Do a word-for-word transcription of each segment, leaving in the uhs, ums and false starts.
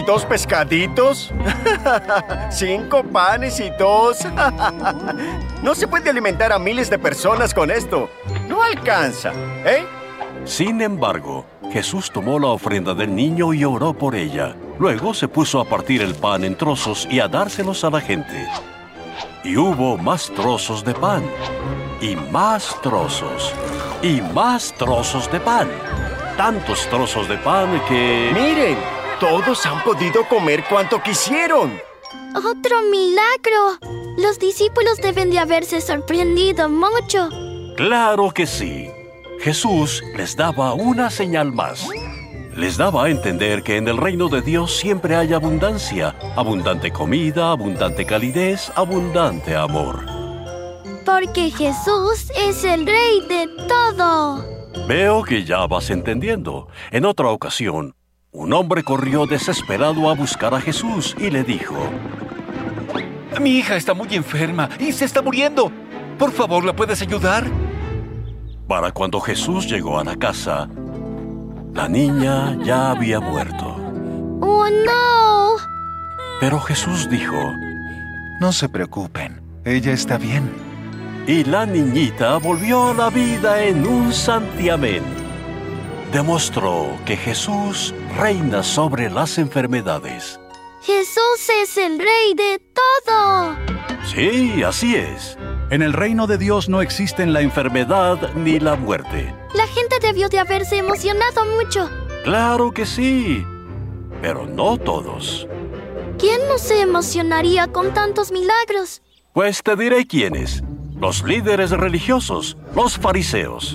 ¿Dos pescaditos? Cinco panes y dos. No se puede alimentar a miles de personas con esto. No alcanza, ¿eh? Sin embargo, Jesús tomó la ofrenda del niño y oró por ella. Luego se puso a partir el pan en trozos y a dárselos a la gente. Y hubo más trozos de pan, y más trozos, y más trozos de pan. Tantos trozos de pan que... ¡Miren! Todos han podido comer cuanto quisieron. ¡Otro milagro! Los discípulos deben de haberse sorprendido mucho. ¡Claro que sí! Jesús les daba una señal más. Les daba a entender que en el reino de Dios siempre hay abundancia. Abundante comida, abundante calidez, abundante amor. Porque Jesús es el Rey de todo. Veo que ya vas entendiendo. En otra ocasión, un hombre corrió desesperado a buscar a Jesús y le dijo: Mi hija está muy enferma y se está muriendo. Por favor, ¿la puedes ayudar? Para cuando Jesús llegó a la casa, la niña ya había muerto. ¡Oh, no! Pero Jesús dijo: No se preocupen, ella está bien. Y la niñita volvió a la vida en un santiamén. Demostró que Jesús reina sobre las enfermedades. ¡Jesús es el Rey de todo! Sí, así es. En el reino de Dios no existen la Enfermedad ni la muerte. La gente debió de haberse emocionado mucho. Claro que sí, pero no todos. ¿Quién no se emocionaría con tantos milagros? Pues te diré quiénes. Los líderes religiosos, los fariseos.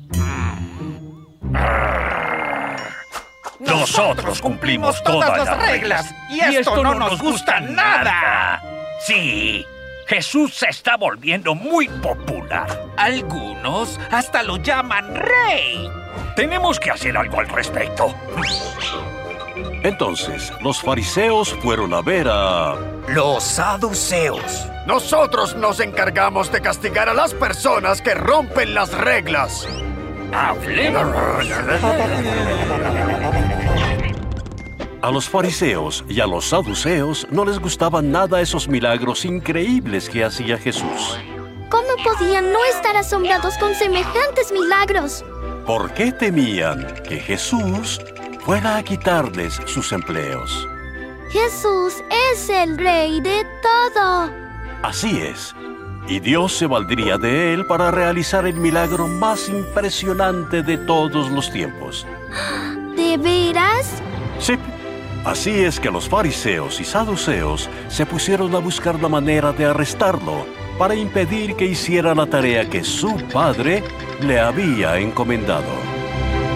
Nosotros cumplimos todas las reglas y esto no nos gusta nada. Sí, Jesús se está volviendo muy popular. Algunos hasta lo llaman rey. Tenemos que hacer algo al respecto. Entonces, los fariseos fueron a ver a... Los saduceos. Nosotros nos encargamos de castigar a las personas que rompen las reglas. Hablemos. A los fariseos y a los saduceos no les gustaban nada esos milagros increíbles que hacía Jesús. ¿Cómo podían no estar asombrados con semejantes milagros? ¿Por qué temían que Jesús fuera a quitarles sus empleos? Jesús es el Rey de todo. Así es. Y Dios se valdría de él para realizar el milagro más impresionante de todos los tiempos. ¿De veras? Sí. Así es que los fariseos y saduceos se pusieron a buscar la manera de arrestarlo para impedir que hiciera la tarea que su padre le había encomendado.